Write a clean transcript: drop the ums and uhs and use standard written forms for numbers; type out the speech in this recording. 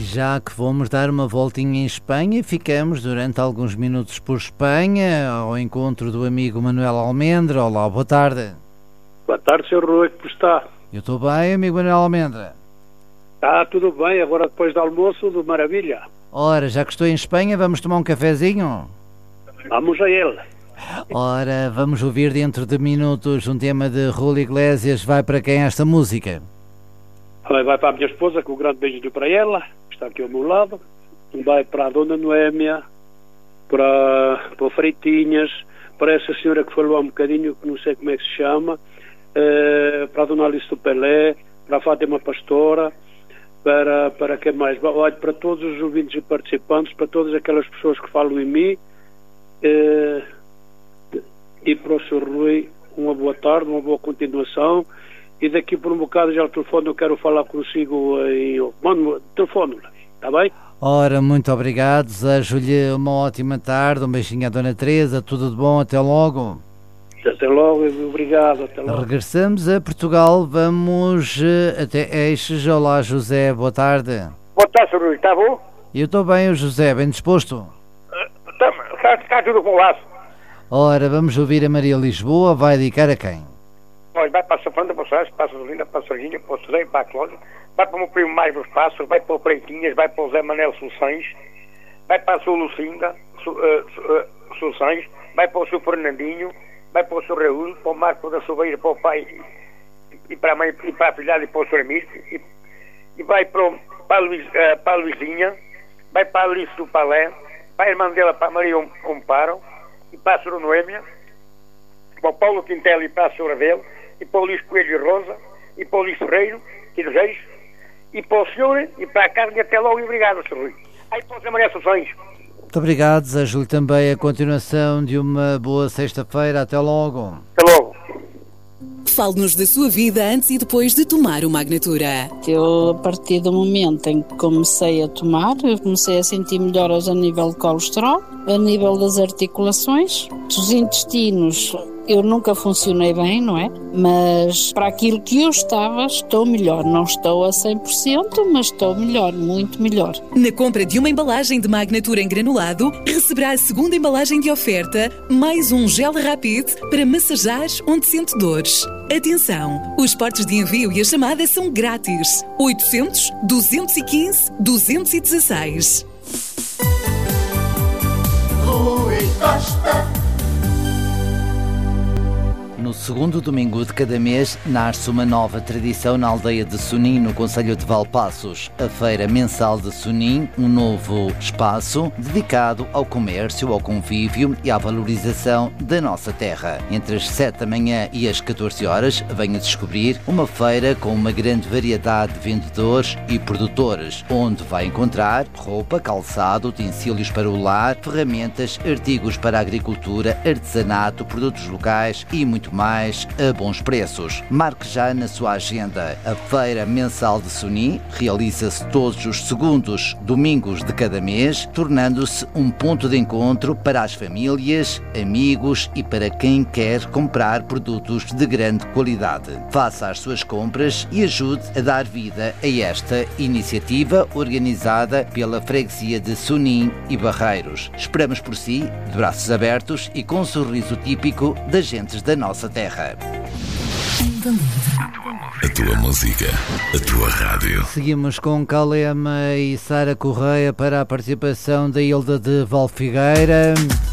já que fomos dar uma voltinha em Espanha, ficamos durante alguns minutos por Espanha, ao encontro do amigo Manuel Almendra. Olá, boa tarde. Boa tarde, Sr. Rui, como está? Eu estou bem, amigo Manuel Almendra. Está tudo bem, agora depois do almoço, de maravilha. Ora, já que estou em Espanha, vamos tomar um cafezinho? Vamos a ele. Ora, vamos ouvir dentro de minutos um tema de Julio Iglesias. Vai para quem esta música? Vai para a minha esposa, com um grande beijo para ela, que está aqui ao meu lado. Vai para a Dona Noémia, para o Freitinhas, para essa senhora que falou há um bocadinho, que não sei como é que se chama, para a Dona Alice do Pelé, para a Fátima Pastora, para quem mais? Olha, para todos os ouvintes e participantes, para todas aquelas pessoas que falam em mim, e para o Sr. Rui, uma boa tarde, uma boa continuação. E daqui por um bocado já o telefone, eu quero falar consigo mano, telefone, está bem? Ora, muito obrigado, desejo-lhe uma ótima tarde, um beijinho à Dona Teresa, tudo de bom, até logo. Até logo, obrigado, até logo. Regressamos a Portugal, vamos até Eixes. Olá, José, boa tarde. Boa tarde, Sr. Rui, está bom? Eu estou bem, José, bem disposto? Está tudo com laço. Ora, vamos ouvir a Maria Lisboa, vai dedicar a quem? Olha, vai para a Safranda, para o Sérgio, para a Solinda, para a Sorginha, para o Sodrei, para a Cláudia, vai para o meu primo mais dos Passos, vai para o Freitinhas, vai para o Zé Manel Soluções, vai para a sua Lucinda, Soluções, vai para o seu Fernandinho, vai para o seu Raul, para o Marco da Sobeira, para o pai e para a mãe, e para a filhada e para o seu Amir, e vai para a Luizinha, vai para a Alice do Palé, para a irmã dela, para a Maria Amparo, e para a Sra. Noémia, para o Paulo Quintela e para a Sra. Adele, e para o Luís Coelho e Rosa, e para o Luís Ferreiro e dos Reis, e para o senhor, e para a Carne, até logo e obrigado, Sr. Rui. Aí para o Zé Maria Soluções. Muito obrigado, desejo-lhe também a continuação de uma boa sexta-feira, até logo. Até logo. Fale-nos da sua vida antes e depois de tomar o Magnatura. Eu, a partir do momento em que comecei a tomar, eu comecei a sentir melhoras a nível de colesterol, a nível das articulações, dos intestinos. Eu nunca funcionei bem, não é? Mas para aquilo que eu estava, estou melhor. Não estou a 100%, mas estou melhor, muito melhor. Na compra de uma embalagem de Magnatura em granulado, receberá a segunda embalagem de oferta, mais um gel Rapid para massajar onde sente dores. Atenção! Os portos de envio e a chamada são grátis. 800 215 216. Rui Costa. No segundo domingo de cada mês, nasce uma nova tradição na aldeia de Sonim, no concelho de Valpaços. A Feira Mensal de Sonim, um novo espaço dedicado ao comércio, ao convívio e à valorização da nossa terra. Entre as 7 da manhã e as 14 horas, venha descobrir uma feira com uma grande variedade de vendedores e produtores, onde vai encontrar roupa, calçado, utensílios para o lar, ferramentas, artigos para a agricultura, artesanato, produtos locais e muito mais a bons preços. Marque já na sua agenda. A Feira Mensal de Sonim realiza-se todos os segundos domingos de cada mês, tornando-se um ponto de encontro para as famílias, amigos e para quem quer comprar produtos de grande qualidade. Faça as suas compras e ajude a dar vida a esta iniciativa organizada pela Freguesia de Sonim e Barreiros. Esperamos por si, de braços abertos e com um sorriso típico das gentes da nossa terra. A tua música, a tua rádio. Seguimos com Calema e Sara Correia para a participação da Hilda de Valfigueira.